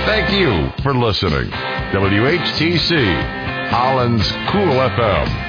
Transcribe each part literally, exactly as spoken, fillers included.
Thank you for listening. W H T C, Holland's Cool F M.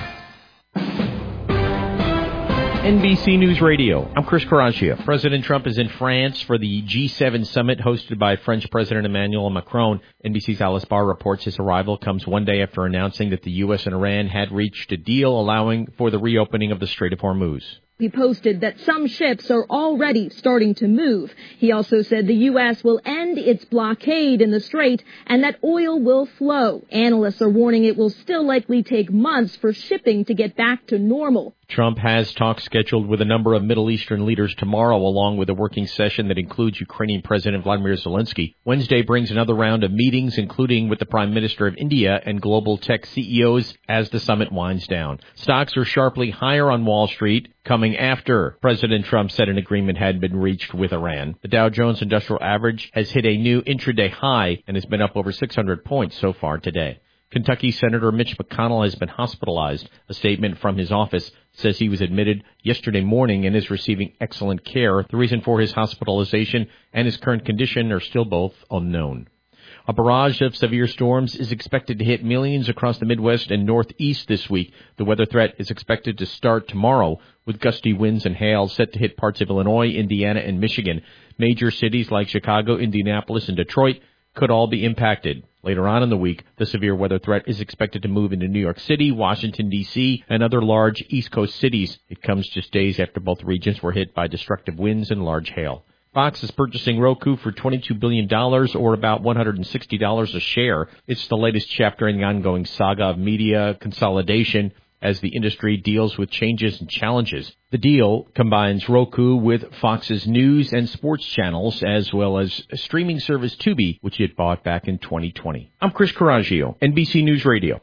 N B C News Radio. I'm Chris Carraggia. President Trump is in France for the G seven summit hosted by French President Emmanuel Macron. N B C's Alice Barr reports his arrival comes one day after announcing that the U S and Iran had reached a deal allowing for the reopening of the Strait of Hormuz. He posted that some ships are already starting to move. He also said the U S will end its blockade in the strait and that oil will flow. Analysts are warning it will still likely take months for shipping to get back to normal. Trump has talks scheduled with a number of Middle Eastern leaders tomorrow, along with a working session that includes Ukrainian President Vladimir Zelensky. Wednesday brings another round of meetings, including with the Prime Minister of India and global tech C E Os as the summit winds down. Stocks are sharply higher on Wall Street, coming after President Trump said an agreement had been reached with Iran. The Dow Jones Industrial Average has hit a new intraday high and has been up over six hundred points so far today. Kentucky Senator Mitch McConnell has been hospitalized. A statement from his office says he was admitted yesterday morning and is receiving excellent care. The reason for his hospitalization and his current condition are still both unknown. A barrage of severe storms is expected to hit millions across the Midwest and Northeast this week. The weather threat is expected to start tomorrow with gusty winds and hail set to hit parts of Illinois, Indiana, and Michigan. Major cities like Chicago, Indianapolis, and Detroit could all be impacted. Later on in the week, the severe weather threat is expected to move into New York City, Washington, D C, and other large East Coast cities. It comes just days after both regions were hit by destructive winds and large hail. Fox is purchasing Roku for twenty-two billion dollars, or about one hundred sixty dollars a share. It's the latest chapter in the ongoing saga of media consolidation as the industry deals with changes and challenges. The deal combines Roku with Fox's news and sports channels, as well as streaming service Tubi, which it bought back in twenty twenty. I'm Chris Carraggia, N B C News Radio.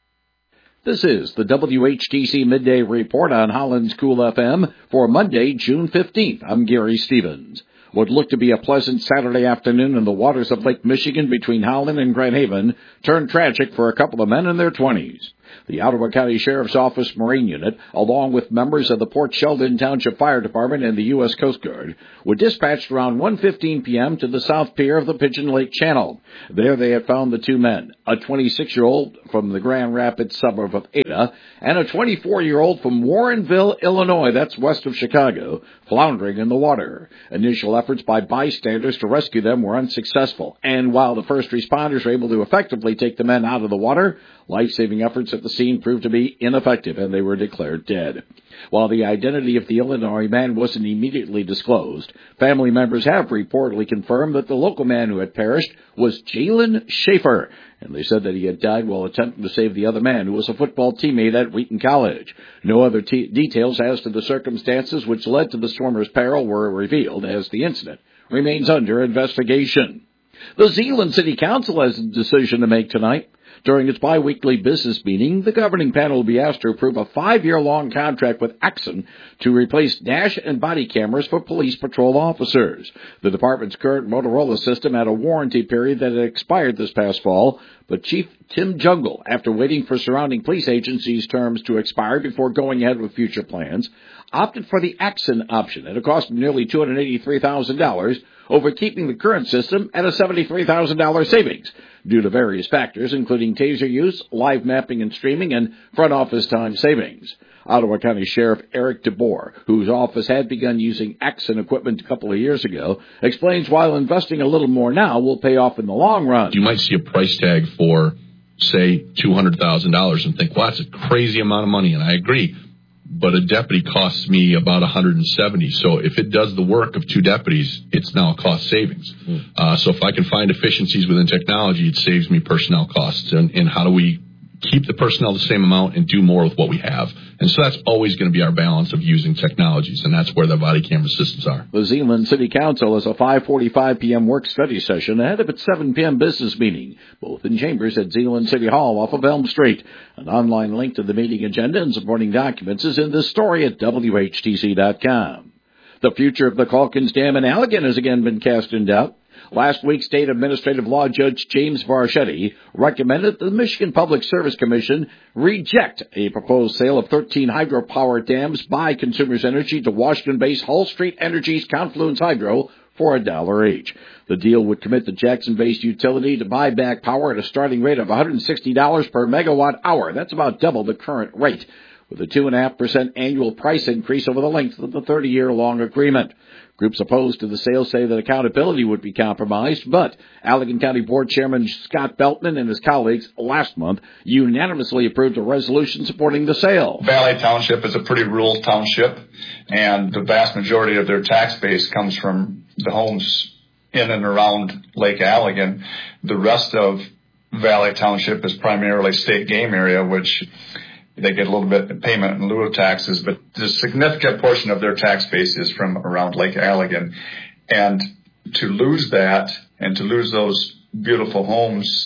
This is the W H T C Midday Report on Holland's Cool F M for Monday, June fifteenth. I'm Gary Stevens. What looked to be a pleasant Saturday afternoon in the waters of Lake Michigan between Howland and Grand Haven turned tragic for a couple of men in their twenties. The Ottawa County Sheriff's Office Marine Unit, along with members of the Port Sheldon Township Fire Department and the U S Coast Guard, were dispatched around one fifteen p.m. to the South Pier of the Pigeon Lake Channel. There they had found the two men, a twenty-six-year-old from the Grand Rapids suburb of Ada and a twenty-four-year-old from Warrenville, Illinois, that's west of Chicago, floundering in the water. Initial efforts by bystanders to rescue them were unsuccessful, and while the first responders were able to effectively take the men out of the water, life-saving efforts at the scene proved to be ineffective, and they were declared dead. While the identity of the Illinois man wasn't immediately disclosed, family members have reportedly confirmed that the local man who had perished was Jalen Schaefer, and they said that he had died while attempting to save the other man, who was a football teammate at Wheaton College. No other t- details as to the circumstances which led to the swimmer's peril were revealed, as the incident remains under investigation. The Zeeland City Council has a decision to make tonight. During its biweekly business meeting, the governing panel will be asked to approve a five-year-long contract with Axon to replace dash and body cameras for police patrol officers. The department's current Motorola system had a warranty period that had expired this past fall, but Chief Tim Jungle, after waiting for surrounding police agencies' terms to expire before going ahead with future plans, opted for the Axon option at a cost of nearly two hundred eighty-three thousand dollars, over keeping the current system at a seventy-three thousand dollars savings due to various factors, including taser use, live mapping and streaming, and front office time savings. Ottawa County Sheriff Eric DeBoer, whose office had begun using Axon equipment a couple of years ago, explains while investing a little more now will pay off in the long run. You might see a price tag for, say, two hundred thousand dollars and think, well, that's a crazy amount of money, and I agree. But a deputy costs me about one hundred seventy. So if it does the work of two deputies, it's now a cost savings. Mm. Uh, so if I can find efficiencies within technology, it saves me personnel costs. And, and how do we keep the personnel the same amount and do more with what we have? And so that's always going to be our balance of using technologies, and that's where the body camera systems are. The Zeeland City Council has a five forty-five p.m. work-study session ahead of its seven p.m. business meeting, both in chambers at Zeeland City Hall off of Elm Street. An online link to the meeting agenda and supporting documents is in this story at W H T C dot com. The future of the Calkins Dam in Allegan has again been cast in doubt. Last week, State Administrative Law Judge James Varchetti recommended that the Michigan Public Service Commission reject a proposed sale of thirteen hydropower dams by Consumers Energy to Washington-based Hull Street Energy's Confluence Hydro for a dollar each. The deal would commit the Jackson-based utility to buy back power at a starting rate of one hundred sixty dollars per megawatt hour. That's about double the current rate, with a two point five percent annual price increase over the length of the thirty-year-long agreement. Groups opposed to the sale say that accountability would be compromised, but Allegan County Board Chairman Scott Beltman and his colleagues last month unanimously approved a resolution supporting the sale. Valley Township is a pretty rural township, and the vast majority of their tax base comes from the homes in and around Lake Allegan. The rest of Valley Township is primarily state game area, which they get a little bit of payment in lieu of taxes, but a significant portion of their tax base is from around Lake Allegan. And to lose that and to lose those beautiful homes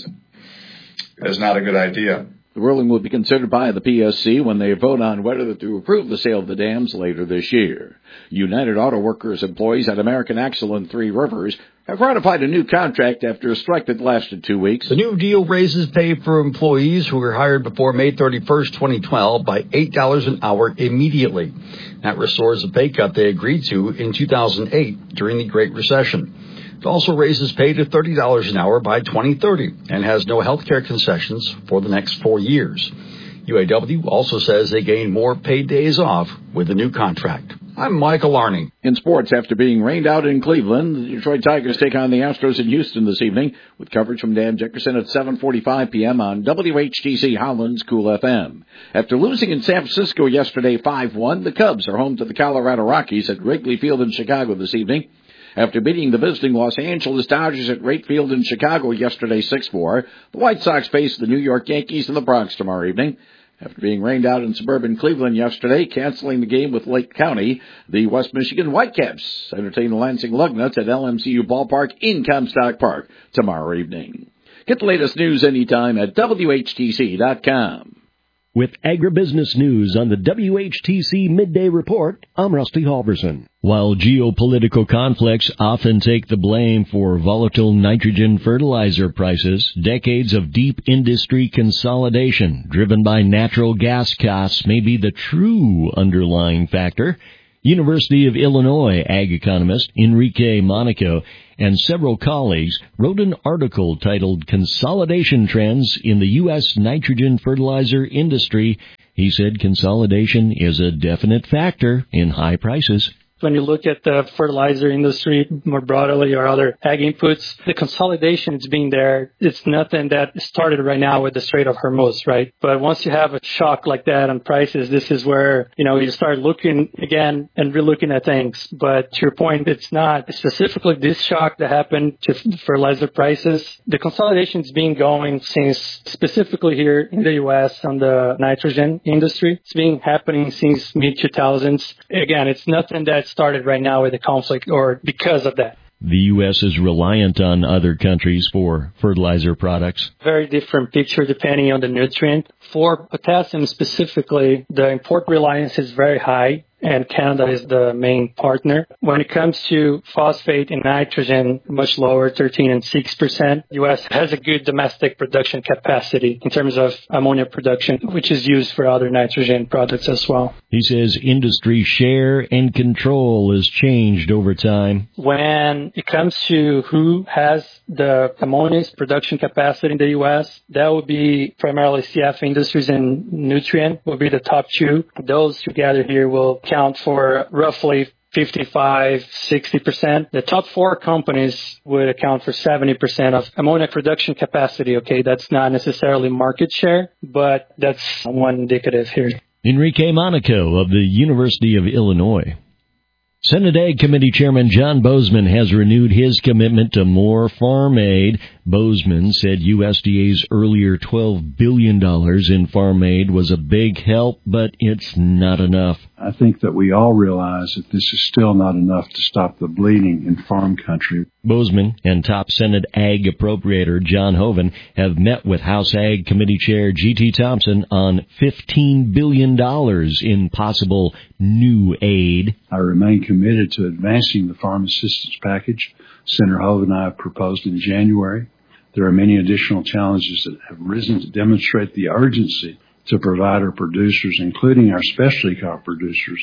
is not a good idea. The ruling will be considered by the P S C when they vote on whether to approve the sale of the dams later this year. United Auto Workers employees at American Axle and Three Rivers have ratified a new contract after a strike that lasted two weeks. The new deal raises pay for employees who were hired before May thirty-first, twenty twelve by eight dollars an hour immediately. That restores the pay cut they agreed to in two thousand eight during the Great Recession. It also raises pay to thirty dollars an hour by twenty thirty and has no health care concessions for the next four years. U A W also says they gain more paid days off with the new contract. I'm Michael Arney. In sports, after being rained out in Cleveland, the Detroit Tigers take on the Astros in Houston this evening, with coverage from Dan Dickerson at seven forty-five p.m. on W H T C Holland's Cool F M. After losing in San Francisco yesterday five one, the Cubs are home to the Colorado Rockies at Wrigley Field in Chicago this evening. After beating the visiting Los Angeles Dodgers at Wrigley Field in Chicago yesterday six four, the White Sox face the New York Yankees in the Bronx tomorrow evening. After being rained out in suburban Cleveland yesterday, canceling the game with Lake County, the West Michigan Whitecaps entertain the Lansing Lugnuts at L M C U Ballpark in Comstock Park tomorrow evening. Get the latest news anytime at W H T C dot com. With agribusiness news on the W H T C Midday Report, I'm Rusty Halverson. While geopolitical conflicts often take the blame for volatile nitrogen fertilizer prices, decades of deep industry consolidation driven by natural gas costs may be the true underlying factor. University of Illinois ag economist Enrique Monaco and several colleagues wrote an article titled Consolidation Trends in the U S Nitrogen Fertilizer Industry. He said consolidation is a definite factor in high prices. When you look at the fertilizer industry more broadly or other ag inputs, the consolidation is being there. It's nothing that started right now with the Strait of Hormuz, right? But once you have a shock like that on prices, this is where, you know, you start looking again and relooking at things. But to your point, it's not specifically this shock that happened to fertilizer prices. The consolidation has been going since specifically here in the U S on the nitrogen industry. It's been happening since mid two thousands. Again, it's nothing that started right now with the conflict or because of that. The U S is reliant on other countries for fertilizer products. Very different picture depending on the nutrient. For potassium specifically, the import reliance is very high, and Canada is the main partner. When it comes to phosphate and nitrogen, much lower, thirteen and six percent. U S has a good domestic production capacity in terms of ammonia production, which is used for other nitrogen products as well. He says industry share and control has changed over time. When it comes to who has the ammonia's production capacity in the U S, that would be primarily C F Industries and Nutrien will be the top two. Those together here will count for roughly fifty-five, sixty percent. The top four companies would account for seventy percent of ammonia production capacity. Okay, that's not necessarily market share, but that's one indicative here. Enrique Monaco of the University of Illinois. Senate Ag Committee Chairman John Boozman has renewed his commitment to more farm aid. Boozman said U S D A's earlier twelve billion dollars in farm aid was a big help, but it's not enough. I think that we all realize that this is still not enough to stop the bleeding in farm country. Boozman and top Senate Ag Appropriator John Hoeven have met with House Ag Committee Chair G T Thompson on fifteen billion dollars in possible new aid. I remain committed to advancing the farm assistance package Senator Hoeven and I proposed in January. There are many additional challenges that have risen to demonstrate the urgency to provide our producers, including our specialty crop producers,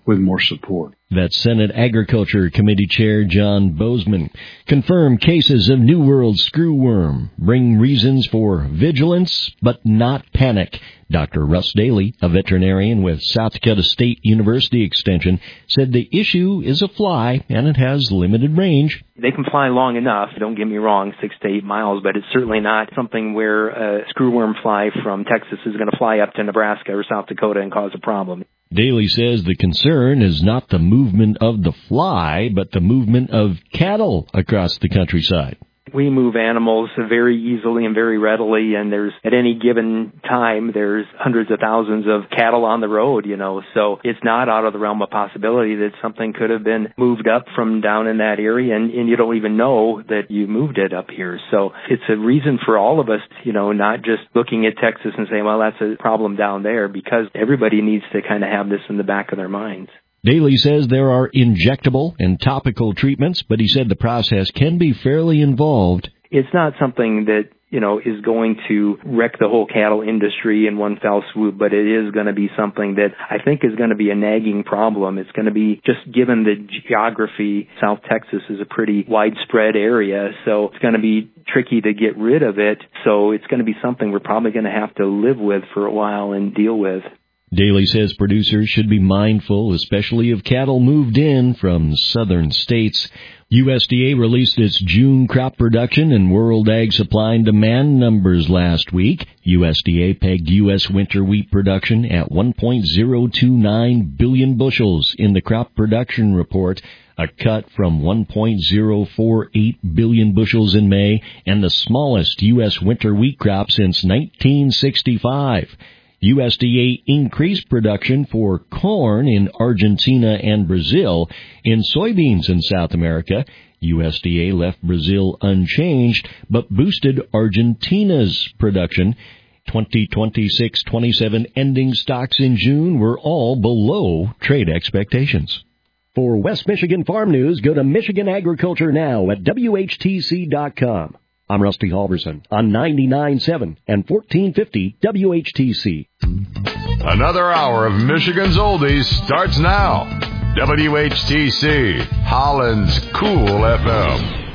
with more support. That's Senate Agriculture Committee Chair John Bozeman. Confirmed cases of New World screwworm bring reasons for vigilance, but not panic. Doctor Russ Daly, a veterinarian with South Dakota State University Extension, said the issue is a fly and it has limited range. They can fly long enough, don't get me wrong, six to eight miles, but it's certainly not something where a screwworm fly from Texas is going to fly up to Nebraska or South Dakota and cause a problem. Daly says the concern is not the movement of the fly, but the movement of cattle across the countryside. We move animals very easily and very readily, and there's, at any given time, there's hundreds of thousands of cattle on the road, you know, so it's not out of the realm of possibility that something could have been moved up from down in that area, and, and you don't even know that you moved it up here. So it's a reason for all of us, you know, not just looking at Texas and saying, well, that's a problem down there, because everybody needs to kind of have this in the back of their minds. Daly says there are injectable and topical treatments, but he said the process can be fairly involved. It's not something that, you know, is going to wreck the whole cattle industry in one fell swoop, but it is going to be something that I think is going to be a nagging problem. It's going to be, just given the geography, South Texas is a pretty widespread area, so it's going to be tricky to get rid of it. So it's going to be something we're probably going to have to live with for a while and deal with. Daly says producers should be mindful, especially of cattle moved in from southern states. U S D A released its June crop production and World Ag Supply and Demand numbers last week. U S D A pegged U S winter wheat production at one point zero two nine billion bushels in the crop production report, a cut from one point zero four eight billion bushels in May, and the smallest U S winter wheat crop since nineteen sixty-five. U S D A increased production for corn in Argentina and Brazil. In soybeans in South America, U S D A left Brazil unchanged, but boosted Argentina's production. twenty twenty-six twenty-seven ending stocks in June were all below trade expectations. For West Michigan Farm News, go to Michigan Agriculture Now at W H T C dot com. I'm Rusty Halverson on ninety-nine point seven and fourteen fifty W H T C. Another hour of Michigan's Oldies starts now. W H T C, Holland's Cool F M.